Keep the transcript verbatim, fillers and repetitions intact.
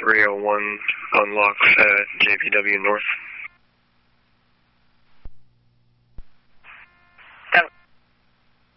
three oh one unlocks at J P W North.